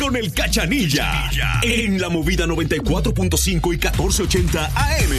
Con el Cachanilla. En la movida 94.5 y 1480 AM.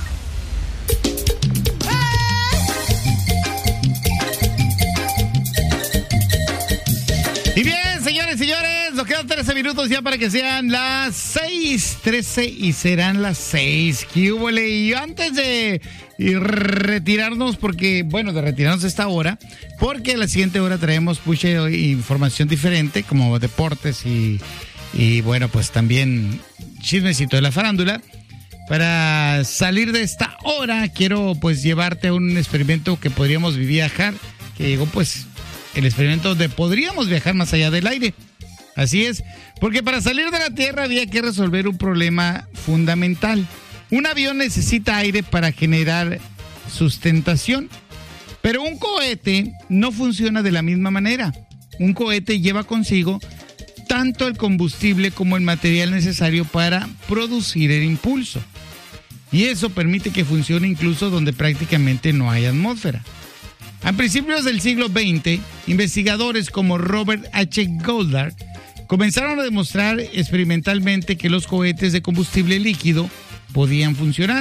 Y bien, señores, nos quedan 13 minutos ya para que sean las 6:13 y serán las 6. ¿Qué hubo? Y antes de retirarnos, de retirarnos a esta hora, porque a la siguiente hora traemos información diferente, como deportes y pues también chismecito de la farándula. Para salir de esta hora, quiero pues llevarte a un experimento que podríamos viajar, que llegó el experimento de podríamos viajar más allá del aire. Así es, porque para salir de la Tierra había que resolver un problema fundamental. Un avión necesita aire para generar sustentación, pero un cohete no funciona de la misma manera. Un cohete lleva consigo tanto el combustible como el material necesario para producir el impulso. Y eso permite que funcione incluso donde prácticamente no hay atmósfera. A principios del siglo XX, investigadores como Robert H. Goddard comenzaron a demostrar experimentalmente que los cohetes de combustible líquido podían funcionar.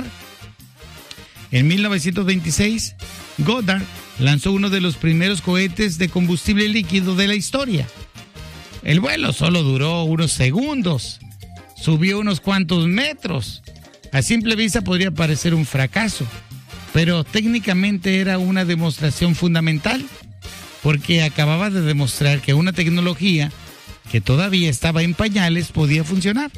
En 1926, Goddard lanzó uno de los primeros cohetes de combustible líquido de la historia. El vuelo solo duró unos segundos, subió unos cuantos metros. A simple vista podría parecer un fracaso, pero técnicamente era una demostración fundamental, porque acababa de demostrar que una tecnología que todavía estaba en pañales podía funcionar.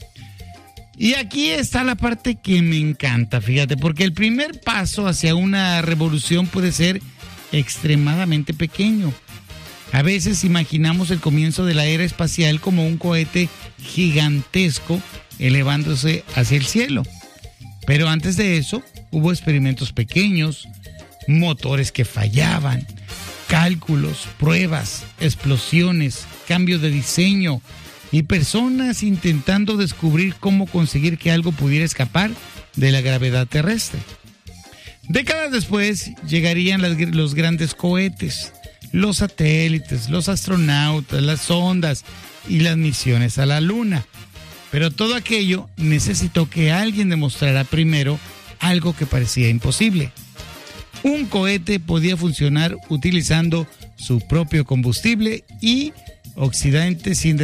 Y aquí está la parte que me encanta, fíjate, porque el primer paso hacia una revolución puede ser extremadamente pequeño. A veces imaginamos el comienzo de la era espacial como un cohete gigantesco elevándose hacia el cielo. Pero antes de eso, hubo experimentos pequeños, motores que fallaban, cálculos, pruebas, explosiones, cambio de diseño y personas intentando descubrir cómo conseguir que algo pudiera escapar de la gravedad terrestre. Décadas después llegarían los grandes cohetes, los satélites, los astronautas, las sondas y las misiones a la Luna. Pero todo aquello necesitó que alguien demostrara primero algo que parecía imposible. Un cohete podía funcionar utilizando su propio combustible y oxidante sin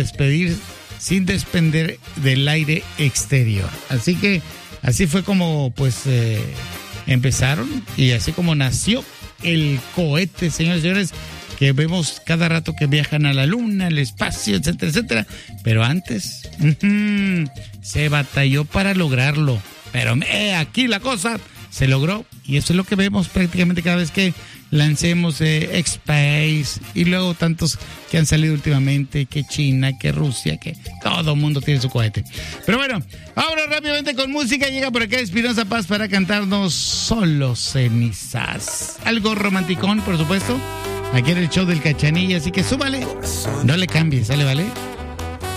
despender del aire exterior. Así que así fue como empezaron y así como nació el cohete, señores y señores, que vemos cada rato que viajan a la Luna, al espacio, etcétera, etcétera. Pero antes se batalló para lograrlo. Pero aquí la cosa se logró y eso es lo que vemos prácticamente cada vez que lancemos X-Space y luego tantos que han salido últimamente, que China, que Rusia, que todo el mundo tiene su cohete. Pero bueno, ahora rápidamente con música llega por acá Espinosa Paz para cantarnos Solo Cenizas. Algo romanticón, por supuesto. Aquí en el show del Cachanilla, así que súbale. No le cambies, ¿sale, vale?